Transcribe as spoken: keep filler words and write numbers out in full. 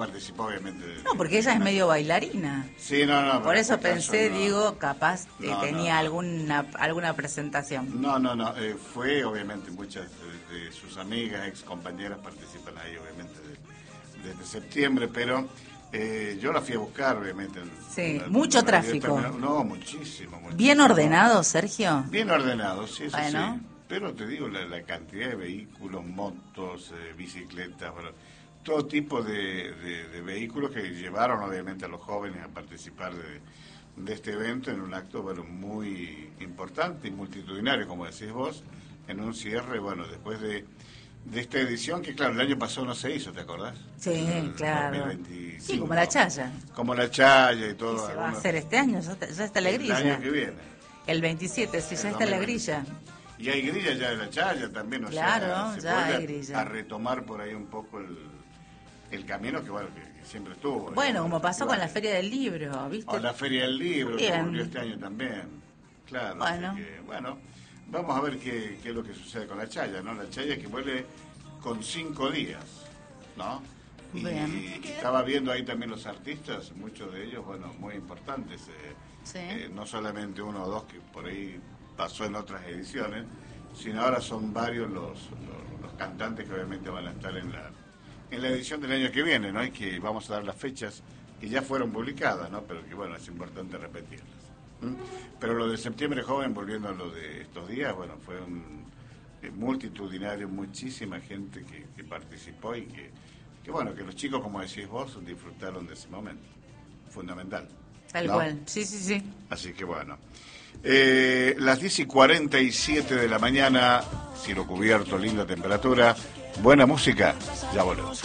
Participó obviamente de, No, porque ella es medio bailarina. Sí, no, no. Por eso en este pensé, caso, no. digo, capaz eh, No, tenía no, no. alguna alguna presentación. No, no, no. Eh, fue obviamente muchas de, de sus amigas, ex compañeras participan ahí obviamente de, desde septiembre, pero eh, yo la fui a buscar obviamente. En, Sí, en mucho la, tráfico. No, muchísimo, muchísimo. ¿Bien ordenado, Sergio? Bien ordenado, sí, eso bueno. sí. Pero te digo, la, la cantidad de vehículos, motos, eh, bicicletas, bueno, todo tipo de, de, de vehículos que llevaron obviamente a los jóvenes a participar de, de este evento en un acto bueno muy importante y multitudinario, como decís vos, en un cierre, bueno, después de, de esta edición, que claro, el año pasado no se hizo, ¿te acordás? Sí, el claro. dos mil veinticinco. Sí, como la Chaya. Como la Chaya y todo. ¿Qué se va algunos, a hacer este año? Ya está, ya está la grilla. El año que viene. El veintisiete, sí, ya está la grilla. Y hay grilla ya de la Chaya también, o claro, sea, se ya vuelve hay grilla. A, a retomar por ahí un poco el, el camino que bueno que, que siempre estuvo. Bueno, digamos, como pasó con la Feria del Libro, ¿viste? O la Feria del Libro, Bien. que volvió este año también. Claro, bueno. Así que, bueno, vamos a ver qué, qué es lo que sucede con la Chaya, ¿no? La Chaya que vuelve con cinco días, ¿no? Y, y estaba viendo ahí también los artistas, muchos de ellos, bueno, muy importantes. Eh, sí. eh, no solamente uno o dos que por ahí pasó en otras ediciones, sino ahora son varios los, los, los cantantes que obviamente van a estar en la en la edición del año que viene, ¿no? Y que vamos a dar las fechas que ya fueron publicadas, ¿no? Pero que bueno, es importante repetirlas. ¿Mm? Pero lo de Septiembre Joven, volviendo a lo de estos días, bueno, fue un eh, multitudinario, muchísima gente que, que participó y que, que bueno, que los chicos, como decís vos, disfrutaron de ese momento. Fundamental. Tal ¿no? cual, sí, sí, sí. Así que bueno. Eh, las diez y cuarenta y siete de la mañana, cielo cubierto, linda temperatura, buena música, ya volvemos.